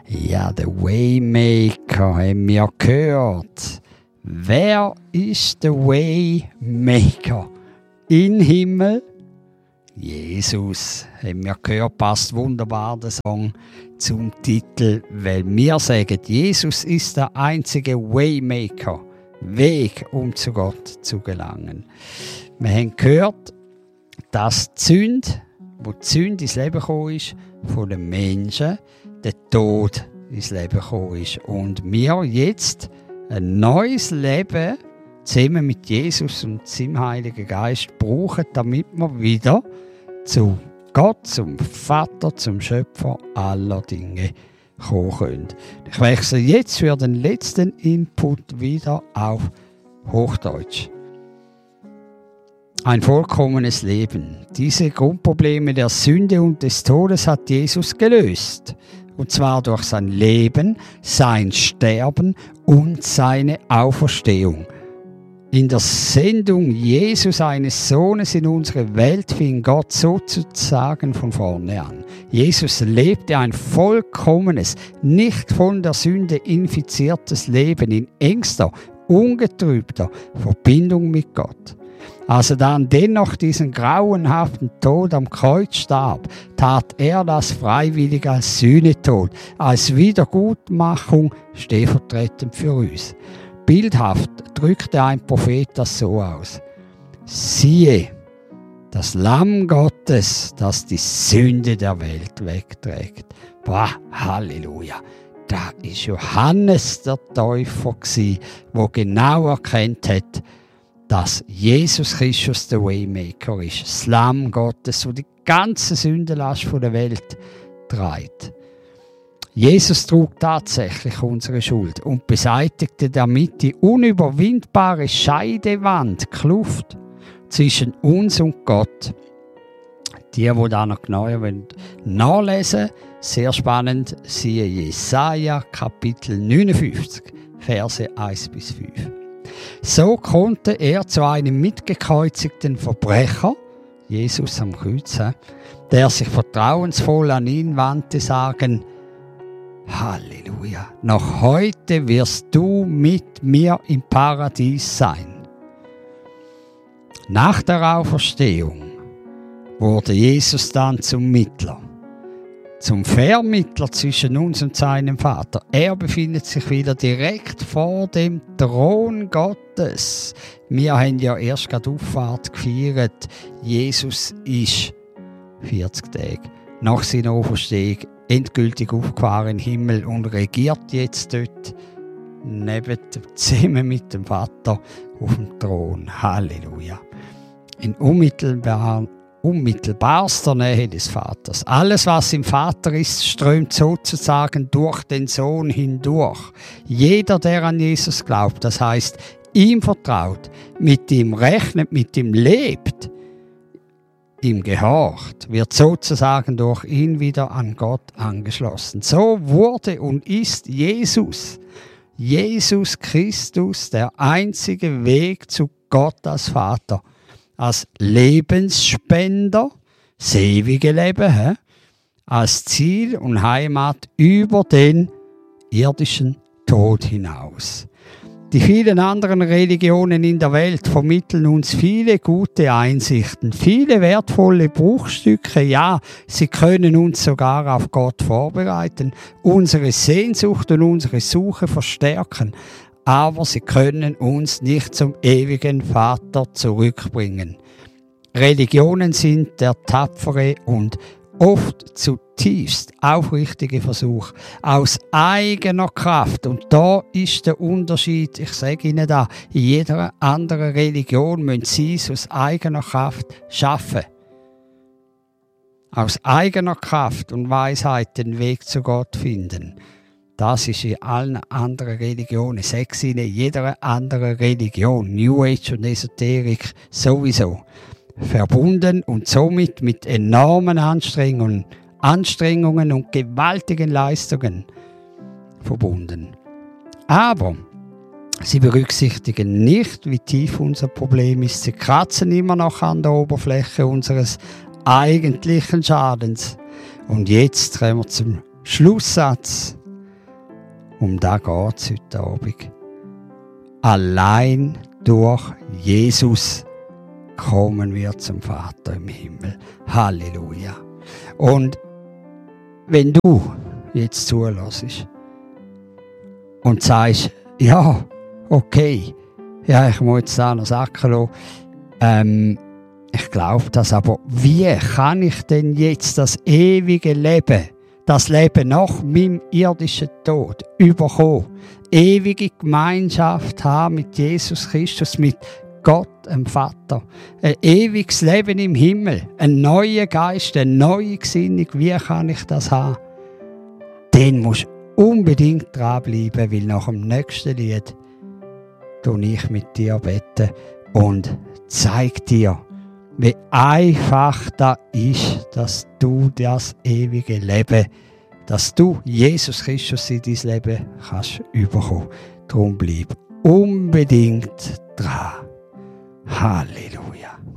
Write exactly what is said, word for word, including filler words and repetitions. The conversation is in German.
Ja, der Waymaker haben wir gehört. Wer ist der Waymaker? In Himmel? Jesus, haben wir gehört, passt wunderbar der Song zum Titel, weil wir sagen, Jesus ist der einzige Waymaker, Weg, um zu Gott zu gelangen. Wir haben gehört, dass die Sünde, wo die Sünde ins Leben gekommen ist, von den Menschen, der Tod ins Leben gekommen ist. Und wir jetzt ein neues Leben zusammen mit Jesus und seinem Heiligen Geist brauchen, damit wir wieder zu Gott, zum Vater, zum Schöpfer aller Dinge kommen können. Ich wechsle jetzt für den letzten Input wieder auf Hochdeutsch. Ein vollkommenes Leben. Diese Grundprobleme der Sünde und des Todes hat Jesus gelöst. Und zwar durch sein Leben, sein Sterben und seine Auferstehung. In der Sendung Jesu, seines Sohnes, in unsere Welt fing Gott sozusagen von vorne an. Jesus lebte ein vollkommenes, nicht von der Sünde infiziertes Leben in engster, ungetrübter Verbindung mit Gott. Als er dann dennoch diesen grauenhaften Tod am Kreuz starb, tat er das freiwillig als Sühnetod, als Wiedergutmachung stellvertretend für uns. Bildhaft drückte ein Prophet das so aus: Siehe, das Lamm Gottes, das die Sünde der Welt wegträgt. Boah, Halleluja! Da ist Johannes der Täufer gsi, wo genau erkannt hat, dass Jesus Christus der Waymaker ist, das Lamm Gottes, wo die ganze Sündenlast von der Welt trägt. Jesus trug tatsächlich unsere Schuld und beseitigte damit die unüberwindbare Scheidewand, Kluft zwischen uns und Gott. Die, die da noch genauer nachlesen wollen, sehr spannend, siehe Jesaja Kapitel neunundfünfzig, Verse eins bis fünf. So konnte er zu einem mitgekreuzigten Verbrecher, Jesus am Kreuz, der sich vertrauensvoll an ihn wandte, sagen: Halleluja, noch heute wirst du mit mir im Paradies sein. Nach der Auferstehung wurde Jesus dann zum Mittler, zum Vermittler zwischen uns und seinem Vater. Er befindet sich wieder direkt vor dem Thron Gottes. Wir haben ja erst gerade Auffahrt gefeiert. Jesus ist vierzig Tage nach seiner Auferstehung endgültig aufgefahren in den Himmel und regiert jetzt dort neben, zusammen mit dem Vater auf dem Thron. Halleluja. In unmittelbar, unmittelbarster Nähe des Vaters. Alles, was im Vater ist, strömt sozusagen durch den Sohn hindurch. Jeder, der an Jesus glaubt, das heißt, ihm vertraut, mit ihm rechnet, mit ihm lebt, ihm gehorcht, wird sozusagen durch ihn wieder an Gott angeschlossen. So wurde und ist Jesus, Jesus Christus, der einzige Weg zu Gott als Vater, als Lebensspender, das ewige Leben, he? als Ziel und Heimat über den irdischen Tod hinaus. Die vielen anderen Religionen in der Welt vermitteln uns viele gute Einsichten, viele wertvolle Bruchstücke. Ja, sie können uns sogar auf Gott vorbereiten, unsere Sehnsucht und unsere Suche verstärken. Aber sie können uns nicht zum ewigen Vater zurückbringen. Religionen sind der tapfere und oft zutiefst aufrichtige Versuch aus eigener Kraft. Und da ist der Unterschied, ich sage Ihnen da, in jeder anderen Religion müssen Sie es aus eigener Kraft schaffen. Aus eigener Kraft und Weisheit den Weg zu Gott finden. Das ist in allen anderen Religionen, ich sage es Ihnen, in jeder anderen Religion, New Age und Esoterik sowieso, verbunden und somit mit enormen Anstrengungen, Anstrengungen und gewaltigen Leistungen verbunden. Aber sie berücksichtigen nicht, wie tief unser Problem ist. Sie kratzen immer noch an der Oberfläche unseres eigentlichen Schadens. Und jetzt kommen wir zum Schlusssatz Um das geht es heute Abend. Allein durch Jesus kommen wir zum Vater im Himmel. Halleluja. Und wenn du jetzt zulässt und sagst, ja, okay, ja, ich muss jetzt da noch sacken lassen, ähm, ich glaube das, aber wie kann ich denn jetzt das ewige Leben, das Leben nach meinem irdischen Tod überkommen, ewige Gemeinschaft haben mit Jesus Christus, mit Gott, dem Vater, ein ewiges Leben im Himmel, ein neuer Geist, eine neue Gesinnung, wie kann ich das haben? Dann musst du unbedingt dranbleiben, weil nach dem nächsten Lied tue ich mit dir beten und zeig dir, wie einfach das ist, dass du das ewige Leben, dass du Jesus Christus in dein Leben kannst überkommen. Darum bleib unbedingt dran. Halleluja.